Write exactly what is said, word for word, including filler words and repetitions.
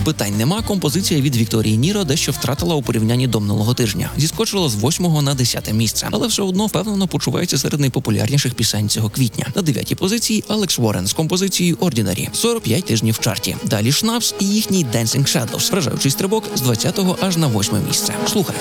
Питань нема. Композиція від Вікторії Ніро дещо втратила у порівнянні до минулого тижня. Зіскочила з восьмого на десяте місце, але все одно впевнено почувається серед найпопулярніших пісень цього квітня. На дев'ятій позиції Алекс Уоррен з композицією Ordinary. сорок п'ять тижнів в чарті. Далі Шнапс і їхній Dancing Shadows. Вражаючий стрибок з двадцятого аж на восьме місце. Слухай.